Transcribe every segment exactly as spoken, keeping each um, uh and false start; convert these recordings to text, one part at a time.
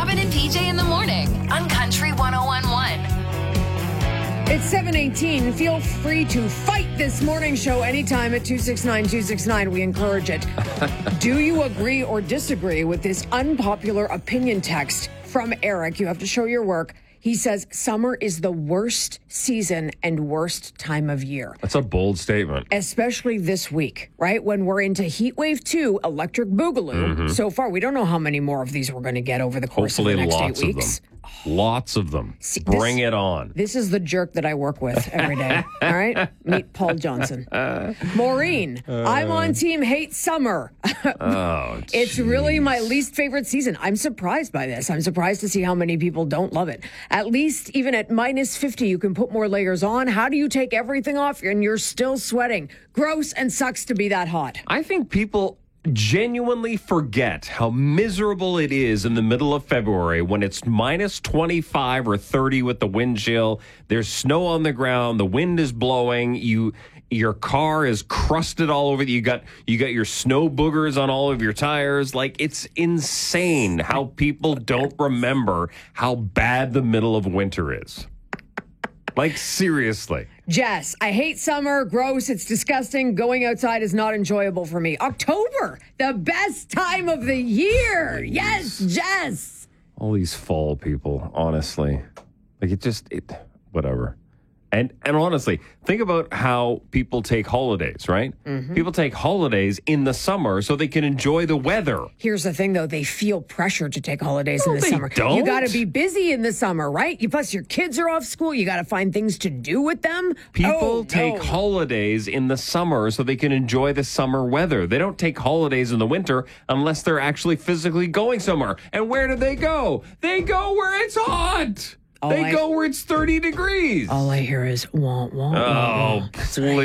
Robin and P J in the morning on Country one oh one point one. It's seven eighteen. Feel free to fight this morning show anytime at two six nine, two six nine. We encourage it. Do you agree or disagree with this unpopular opinion text from Eric? You have to show your work. He says summer is the worst season and worst time of year. That's a bold statement. Especially this week, right? When we're into heat wave two, electric boogaloo. Mm-hmm. So far, we don't know how many more of these we're going to get over the course Hopefully of the next lots eight weeks. Of them. Lots of them. See, Bring this, it on. This is the jerk that I work with every day. All right? Meet Paul Johnson. Maureen, uh, I'm on team hate summer. oh, It's really my least favorite season. I'm surprised by this. I'm surprised to see how many people don't love it. At least even at minus fifty, you can put more layers on. How do you take everything off and you're still sweating? Gross and sucks to be that hot. I think people genuinely forget how miserable it is in the middle of February when it's minus twenty-five or thirty with the wind chill. There's snow on the ground. The wind is blowing. You, your car is crusted all over. You got, you got your snow boogers on all of your tires. Like, it's insane how people don't remember how bad the middle of winter is. Like, seriously. Jess, I hate summer. Gross. It's disgusting. Going outside is not enjoyable for me. October, the best time of the year. Please. Yes, Jess. All these fall people, honestly. Like, it just, it, whatever. And and honestly, think about how people take holidays, right? Mm-hmm. People take holidays in the summer so they can enjoy the weather. Here's the thing, though. They feel pressure to take holidays no, in the they summer. Don't. You got to be busy in the summer, right? You, plus, your kids are off school. You got to find things to do with them. People oh, take no. holidays in the summer so they can enjoy the summer weather. They don't take holidays in the winter unless they're actually physically going somewhere. And where do they go? They go where it's hot. All they I, go where it's thirty degrees. All I hear is wah, wah, Oh, wah.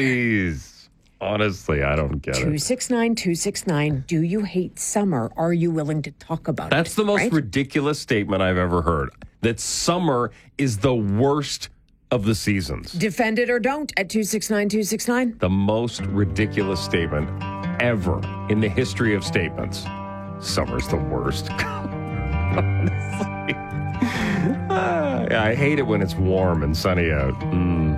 please. Honestly, I don't get two six nine, two six nine. Do you hate summer? Are you willing to talk about That's it? That's the most right? ridiculous statement I've ever heard. That summer is the worst of the seasons. Defend it or don't at two six nine, two six nine. The most ridiculous statement ever in the history of statements. Summer's the worst. Honestly. I hate it when it's warm and sunny out. Mm.